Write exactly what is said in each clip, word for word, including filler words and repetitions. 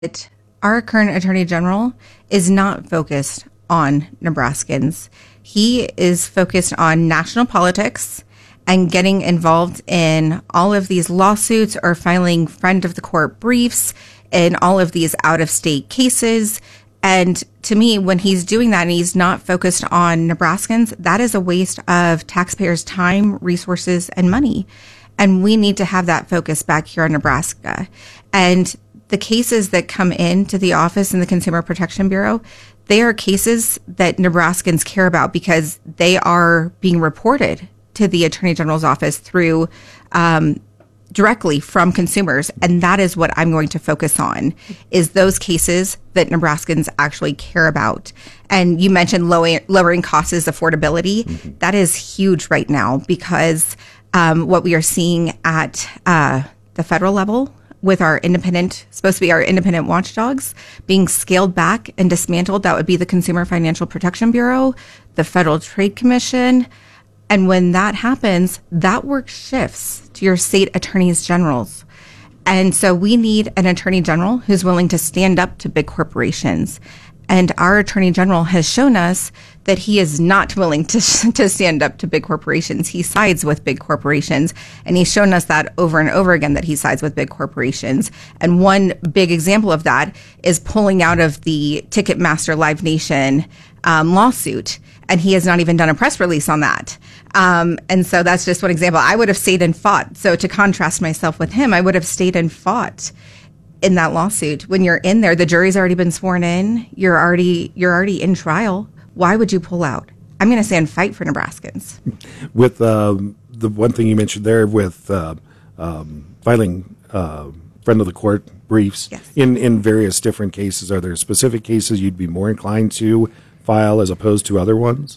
But our current Attorney General is not focused on Nebraskans. He is focused on national politics and getting involved in all of these lawsuits or filing friend of the court briefs in all of these out-of-state cases. And to me, when he's doing that and he's not focused on Nebraskans, that is a waste of taxpayers' time, resources, and money. And we need to have that focus back here in Nebraska. And the cases that come into the office in the Consumer Protection Bureau, they are cases that Nebraskans care about because they are being reported to the Attorney General's office through um, directly from consumers. And that is what I'm going to focus on, is those cases that Nebraskans actually care about. And you mentioned low, lowering costs is affordability. Mm-hmm. That is huge right now because um, what we are seeing at uh, the federal level with our independent, supposed to be our independent watchdogs, being scaled back and dismantled, that would be the Consumer Financial Protection Bureau, the Federal Trade Commission. And when that happens, that work shifts to your state attorneys generals. And so we need an attorney general who's willing to stand up to big corporations. And our attorney general has shown us that he is not willing to, to stand up to big corporations. He sides with big corporations. And he's shown us that over and over again, that he sides with big corporations. And one big example of that is pulling out of the Ticketmaster Live Nation um, lawsuit. And he has not even done a press release on that. Um, and so that's just one example. I would have stayed and fought. So to contrast myself with him, I would have stayed and fought in that lawsuit. When you're in there, the jury's already been sworn in. You're already you're already in trial. Why would you pull out? I'm going to say and fight for Nebraskans. With um, the one thing you mentioned there with uh, um, filing uh, friend of the court briefs, yes. in, in various different cases, are there specific cases you'd be more inclined to file as opposed to other ones?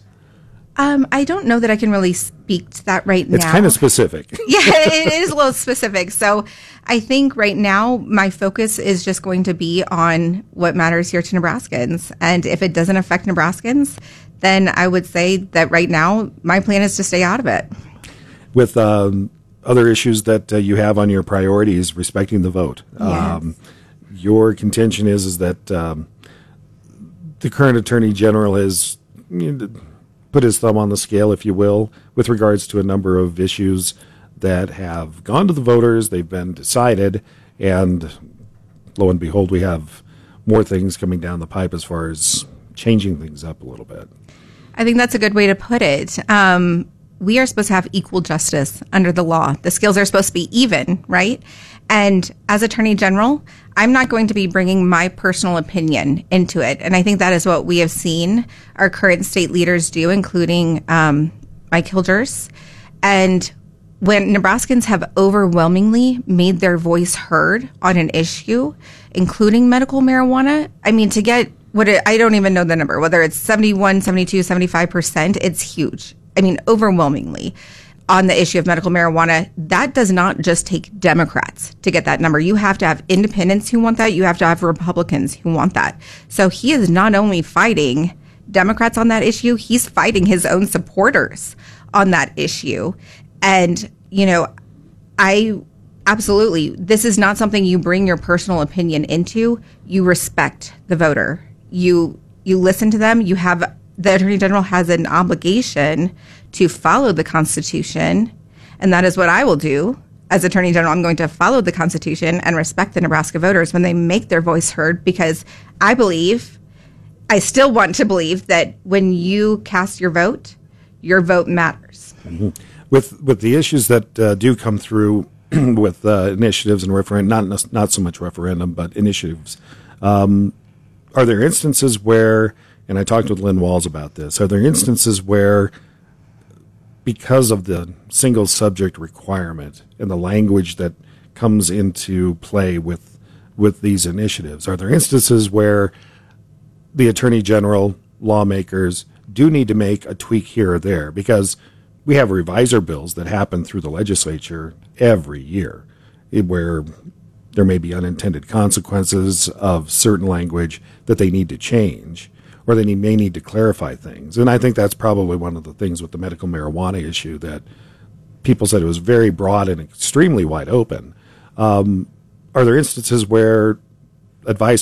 Um, I don't know that I can really speak to that right now. It's kind of specific. Yeah, it is a little specific. So I think right now my focus is just going to be on what matters here to Nebraskans. And if it doesn't affect Nebraskans, then I would say that right now my plan is to stay out of it. With um, other issues that uh, you have on your priorities, respecting the vote, yes. um, your contention is, is that um, the current Attorney General has you know, put his thumb on the scale, if you will, with regards to a number of issues that have gone to the voters, they've been decided, and lo and behold, we have more things coming down the pipe as far as changing things up a little bit. I think that's a good way to put it. Um, we are supposed to have equal justice under the law. The scales are supposed to be even, right? And as Attorney General, I'm not going to be bringing my personal opinion into it. And I think that is what we have seen our current state leaders do, including um, Mike Hilgers. And when Nebraskans have overwhelmingly made their voice heard on an issue, including medical marijuana, I mean, to get what it, I don't even know the number, whether it's seventy-one, seventy-two, seventy-five percent, it's huge. I mean, overwhelmingly. On the issue of medical marijuana, that does not just take Democrats to get that number. You have to have independents who want that. You have to have Republicans who want that. So he is not only fighting Democrats on that issue, he's fighting his own supporters on that issue. And, you know, I absolutely, this is not something you bring your personal opinion into. You respect the voter. You, you listen to them. You have, the Attorney General has an obligation to follow the Constitution, and that is what I will do. As Attorney General, I'm going to follow the Constitution and respect the Nebraska voters when they make their voice heard, because I believe, I still want to believe that when you cast your vote, your vote matters. Mm-hmm. With with the issues that uh, do come through with uh, initiatives and referendum, not not so much referendum, but initiatives, um, are there instances where, and I talked with Lynn Walls about this, are there instances where, because of the single subject requirement and the language that comes into play with with these initiatives, are there instances where the Attorney General, lawmakers, do need to make a tweak here or there? Because we have revisor bills that happen through the legislature every year where there may be unintended consequences of certain language that they need to change, or they need, may need to clarify things. And I think that's probably one of the things with the medical marijuana issue, that people said it was very broad and extremely wide open. Um, are there instances where advice